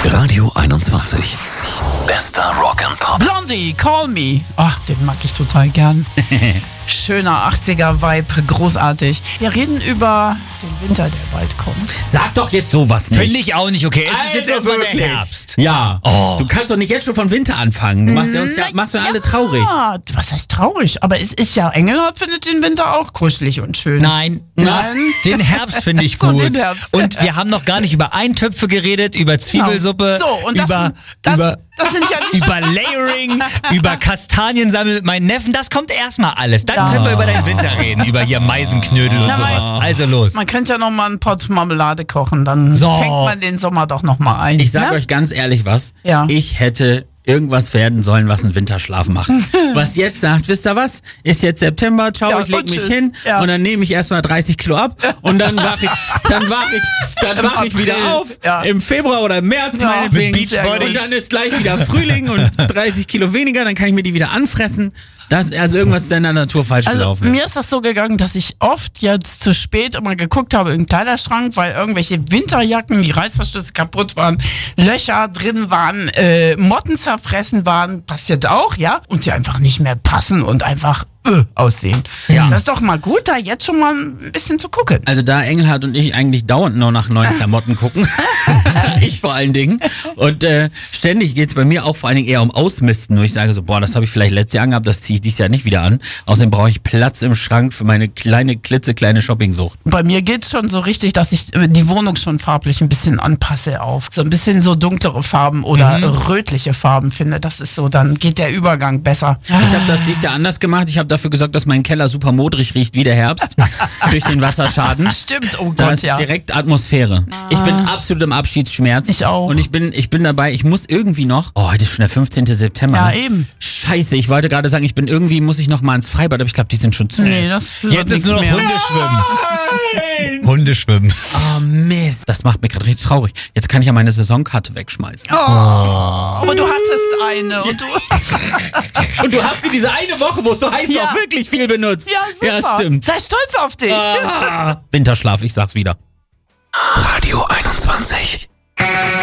Radio 21. Bester Rock and Pop. Blondie, Call Me. Ach, den mag ich total gern. Schöner 80er-Vibe, großartig. Wir reden über den Winter, der bald kommt. Sag doch jetzt sowas nicht. Finde ich auch nicht okay. Es ist jetzt erstmal der wirklich. Herbst. Ja. Oh. Du kannst doch nicht jetzt schon von Winter anfangen. Du machst machst ja alle traurig. Ja, was heißt traurig? Aber es ist ja, Engelhardt findet den Winter auch kuschelig und schön. Nein. Den Herbst finde ich So, gut. den Herbst. Und wir haben noch gar nicht über Eintöpfe geredet, über Zwiebelsuppe, So, und das sind ja nicht... über Layering, über Kastaniensammeln mit meinen Neffen. Das kommt erstmal alles. Dann Ja. können wir über den Winter reden, über hier Meisenknödel und sowas. Also los. Man könnte ja noch mal einen Pott Marmelade kochen, dann So. fängt man den Sommer doch noch mal ein. Ich sag ne? euch ganz ehrlich was. Ja. Ich hätte irgendwas werden sollen, was einen Winterschlaf macht. Was jetzt sagt, wisst ihr was? Ist jetzt September, ciao, Ja, ich leg und mich tschüss. hin Ja. und dann nehme ich erstmal 30 Kilo ab und dann wach ich wieder auf Ja. im Februar oder im März Ja. meinetwegen. Mit Beachbody. Und dann ist gleich wieder Frühling und 30 Kilo weniger, dann kann ich mir die wieder anfressen. Also irgendwas ist in der Natur falsch Also gelaufen. mir ist das so gegangen, dass ich oft jetzt zu spät immer geguckt habe im Kleiderschrank, weil irgendwelche Winterjacken, die Reißverschlüsse kaputt waren, Löcher drin waren, Motten zerfressen waren, passiert auch, ja, und die einfach nicht mehr passen und einfach aussehen. Ja. Das ist doch mal gut, da jetzt schon mal ein bisschen zu gucken. Also da Engelhardt und ich eigentlich dauernd nur nach neuen Klamotten gucken. Ich vor allen Dingen. Und ständig geht's bei mir auch vor allen Dingen eher um Ausmisten. Nur ich sage so, boah, das habe ich vielleicht letztes Jahr angehabt, das ziehe ich dieses Jahr nicht wieder an. Außerdem brauche ich Platz im Schrank für meine klitzekleine Shoppingsucht. Bei mir geht's schon so richtig, dass ich die Wohnung schon farblich ein bisschen anpasse auf so ein bisschen so dunklere Farben oder rötliche Farben finde. Das ist so, dann geht der Übergang besser. Ich habe das dieses Jahr anders gemacht. Ich habe dafür gesorgt, dass mein Keller super modrig riecht wie der Herbst. Durch den Wasserschaden. Stimmt, oh Da Gott, ist ja. direkt Atmosphäre. Ich bin absolut im Abschiedsschmerz. Ich auch. Und ich bin dabei, ich muss irgendwie noch, heute ist schon der 15. September. Ja, ne? eben. Scheiße, ich wollte gerade sagen, muss ich noch mal ins Freibad, aber ich glaube, die sind schon zu. Nee, das wird Jetzt ist nichts nur noch mehr. Hundeschwimmen. Hundeschwimmen. Oh Mist, das macht mich gerade richtig traurig. Jetzt kann ich ja meine Saisonkarte wegschmeißen. Aber du hattest eine und du... Und du hast sie diese eine Woche, wo es so heiß Ja. war, wirklich viel benutzt. Ja, super. Ja, stimmt. Sei stolz auf dich. Winterschlaf, ich sag's wieder. Radio 21.